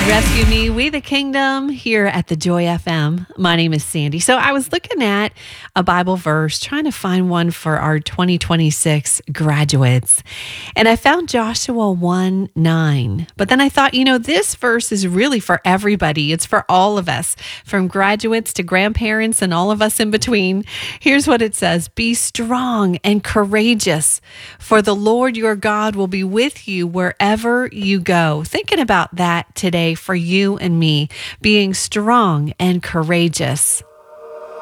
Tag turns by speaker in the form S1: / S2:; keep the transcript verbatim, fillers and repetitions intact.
S1: Rescue Me, We the Kingdom here at the Joy F M. My name is Sandy. So I was looking at a Bible verse, trying to find one for our twenty twenty-six graduates. And I found Joshua one nine. But then I thought, you know, this verse is really for everybody. It's for all of us, from graduates to grandparents and all of us in between. Here's what it says: Be strong and courageous, for the Lord your God will be with you wherever you go. Thinking about that today for you and me, being strong and courageous.